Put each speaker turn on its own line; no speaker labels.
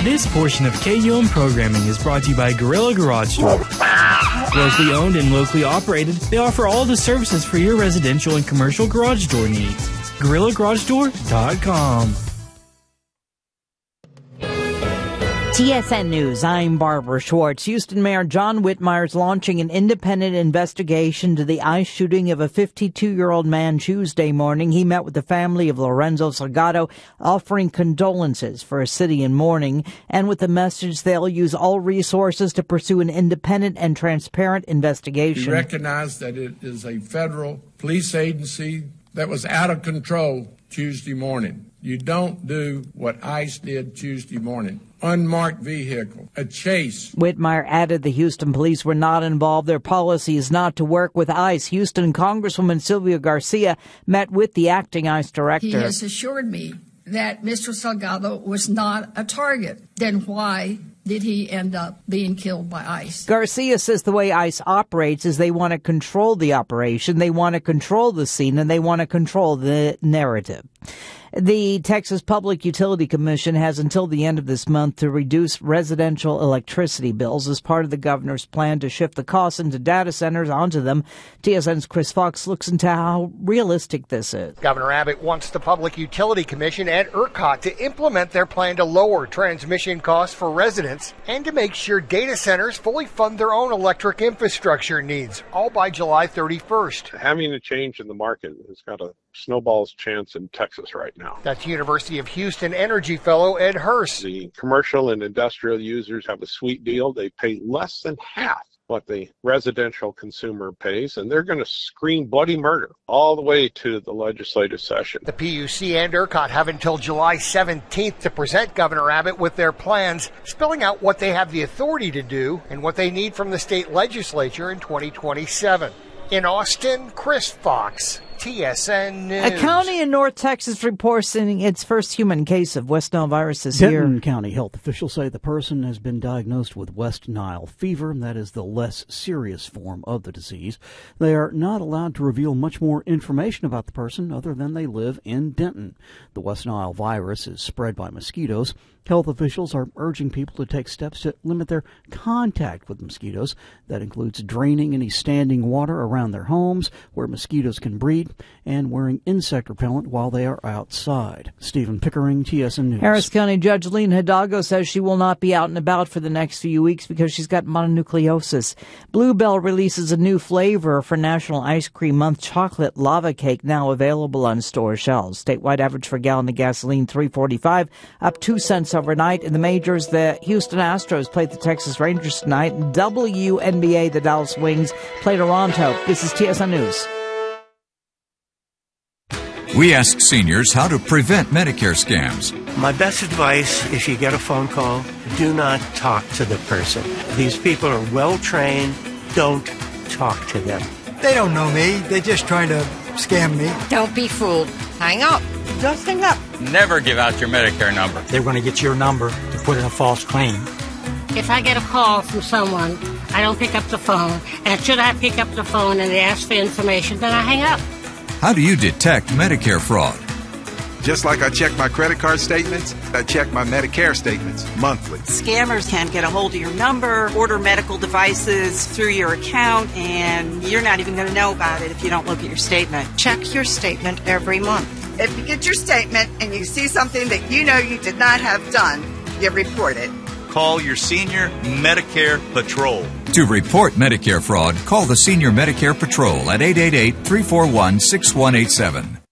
This portion of KUM programming is brought to you by Gorilla Garage Door. Locally owned and locally operated, they offer all the services for your residential and commercial garage door needs. GorillaGarageDoor.com.
TSN News, I'm Barbara Schwartz. Houston Mayor John Whitmire is launching an independent investigation to the ICE shooting of a 52-year-old man Tuesday morning. He met with the family of Lorenzo Salgado, offering condolences for a city in mourning, and with the message they'll use all resources to pursue an independent and transparent investigation.
We recognize that it is a federal police agency that was out of control Tuesday morning. You don't do what ICE did Tuesday morning. Unmarked vehicle, a chase.
Whitmire added the Houston police were not involved. Their policy is not to work with ICE. Houston Congresswoman Sylvia Garcia met with the acting ICE director.
He has assured me that Mr. Salgado was not a target. Then why did he end up being killed by ICE?
Garcia says the way ICE operates is they want to control the operation, they want to control the scene, and they want to control the narrative. The Texas Public Utility Commission has until the end of this month to reduce residential electricity bills as part of the governor's plan to shift the costs into data centers onto them. TSN's Chris Fox looks into how realistic this is.
Governor Abbott wants the Public Utility Commission and ERCOT to implement their plan to lower transmission costs for residents and to make sure data centers fully fund their own electric infrastructure needs, all by July 31st.
Having a change in the market has got a snowball's chance in Texas right now.
That's University of Houston Energy Fellow Ed Hurst.
The commercial and industrial users have a sweet deal. They pay less than half what the residential consumer pays, and they're going to scream bloody murder all the way to the legislative session.
The PUC and ERCOT have until July 17th to present Governor Abbott with their plans, spelling out what they have the authority to do and what they need from the state legislature in 2027. In Austin, Chris Fox, TSN News.
A county in North Texas reporting its first human case of West Nile virus this year.
Denton County health officials say the person has been diagnosed with West Nile fever. That is the less serious form of the disease. They are not allowed to reveal much more information about the person other than they live in Denton. The West Nile virus is spread by mosquitoes. Health officials are urging people to take steps to limit their contact with mosquitoes. That includes draining any standing water around their homes where mosquitoes can breed and wearing insect repellent while they are outside. Stephen Pickering, TSN News.
Harris County Judge Lena Hidalgo says she will not be out and about for the next few weeks because she's got mononucleosis. Bluebell releases a new flavor for National Ice Cream Month, chocolate lava cake, now available on store shelves. Statewide average for a gallon of gasoline, $3.45, up 2 cents overnight. In the majors, the Houston Astros played the Texas Rangers tonight. WNBA, the Dallas Wings, play Toronto. This is TSN News.
We ask seniors how to prevent Medicare scams.
My best advice, if you get a phone call, do not talk to the person. These people are well trained. Don't talk to them.
They don't know me. They're just trying to scam me.
Don't be fooled. Hang up. Just hang up.
Never give out your Medicare number.
They're going to get your number to put in a false claim.
If I get a call from someone, I don't pick up the phone. And should I pick up the phone and they ask for information, then I hang up.
How do you detect Medicare fraud?
Just like I check my credit card statements, I check my Medicare statements monthly.
Scammers can get a hold of your number, order medical devices through your account, and you're not even going to know about it if you don't look at your statement.
Check your statement every month.
If you get your statement and you see something that you know you did not have done, you report it.
Call your Senior Medicare Patrol.
To report Medicare fraud, call the Senior Medicare Patrol at 888-341-6187.